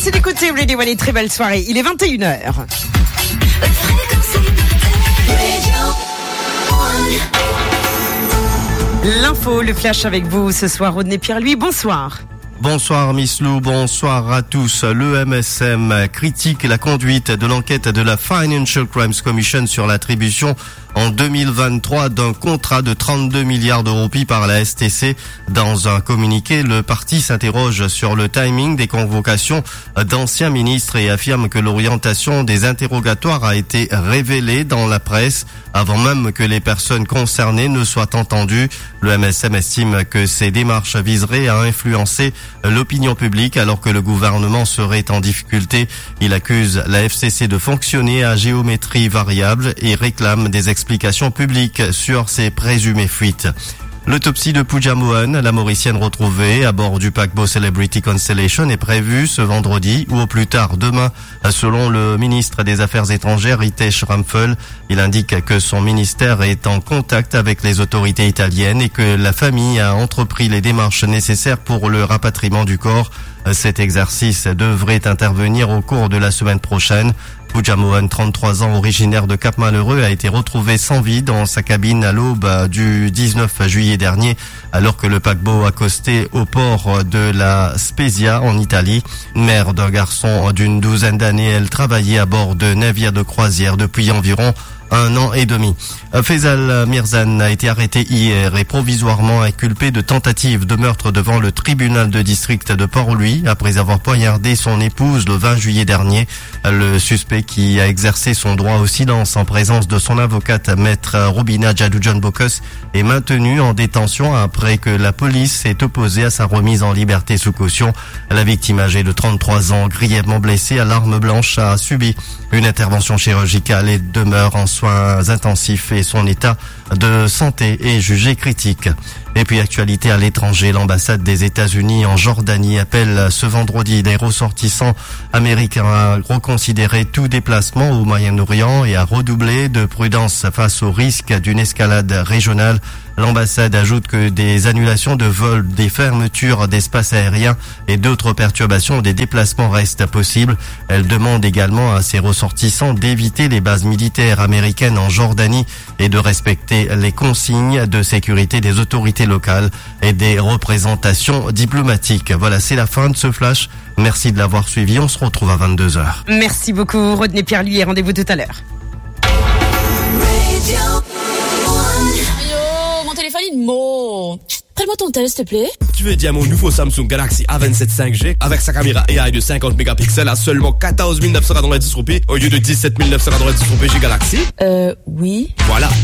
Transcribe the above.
Merci d'écouter Radio One, très belle soirée. Il est 21h. L'info, le flash avec vous ce soir, Rodney Pierre-Louis, bonsoir. Bonsoir Miss Lou, bonsoir à tous. Le MSM critique la conduite de l'enquête de la Financial Crimes Commission sur l'attribution en 2023 d'un contrat de 32 milliards d'euros pris par la STC. Dans un communiqué, le parti s'interroge sur le timing des convocations d'anciens ministres et affirme que l'orientation des interrogatoires a été révélée dans la presse avant même que les personnes concernées ne soient entendues. Le MSM estime que ces démarches viseraient à influencer l'opinion publique alors que le gouvernement serait en difficulté. Il accuse la FCC de fonctionner à géométrie variable et réclame des explications publiques sur ces présumées fuites. L'autopsie de Pooja Mohan, la Mauricienne retrouvée à bord du paquebot Celebrity Constellation, est prévue ce vendredi ou au plus tard demain, selon le ministre des Affaires étrangères Ritesh Ramphal. Il indique que son ministère est en contact avec les autorités italiennes et que la famille a entrepris les démarches nécessaires pour le rapatriement du corps. Cet exercice devrait intervenir au cours de la semaine prochaine. Pooja Mohan, 33 ans, originaire de Cap-Malheureux, a été retrouvé sans vie dans sa cabine à l'aube du 19 juillet dernier, alors que le paquebot accostait au port de la Spezia en Italie. Mère d'un garçon d'une douzaine d'années, elle travaillait à bord de navires de croisière depuis environ 1 an et demi. Faisal Mirzan a été arrêté hier et provisoirement inculpé de tentative de meurtre devant le tribunal de district de Port-Louis après avoir poignardé son épouse le 20 juillet dernier. Le suspect, qui a exercé son droit au silence en présence de son avocate maître Rubina Jadoujon Bokos, est maintenu en détention après que la police s'est opposée à sa remise en liberté sous caution. La victime, âgée de 33 ans, grièvement blessée à l'arme blanche, a subi une intervention chirurgicale et demeure en soins intensifs et son état de santé est jugé critique. Et puis, actualité à l'étranger, l'ambassade des États-Unis en Jordanie appelle ce vendredi les ressortissants américains à reconsidérer tout déplacement au Moyen-Orient et à redoubler de prudence face au risque d'une escalade régionale. L'ambassade ajoute que des annulations de vols, des fermetures d'espaces aériens et d'autres perturbations des déplacements restent possibles. Elle demande également à ses ressortissants d'éviter les bases militaires américaines en Jordanie et de respecter les consignes de sécurité des autorités locales et des représentations diplomatiques. Voilà, c'est la fin de ce flash. Merci de l'avoir suivi. On se retrouve à 22h. Merci beaucoup, Rodney Pierre-Louis, et rendez-vous tout à l'heure. Mon téléphone il monte. Prends-moi ton tel, s'il te plaît. Tu veux dire mon nouveau Samsung Galaxy A27 5G avec sa caméra AI de 50 mégapixels à seulement 14 990 roupies au lieu de 17 990 roupies chez Galaxy? Oui. Voilà.